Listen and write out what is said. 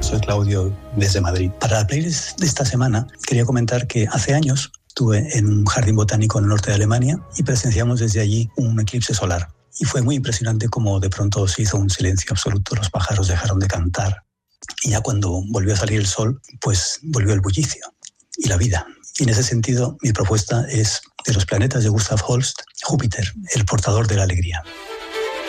soy Claudio desde Madrid. Para la playlist de esta semana quería comentar que hace años estuve en un jardín botánico en el norte de Alemania y presenciamos desde allí un eclipse solar. Y fue muy impresionante cómo de pronto se hizo un silencio absoluto, los pájaros dejaron de cantar y ya cuando volvió a salir el sol, pues volvió el bullicio y la vida. Y en ese sentido, mi propuesta es de los planetas de Gustav Holst, Júpiter, el portador de la alegría.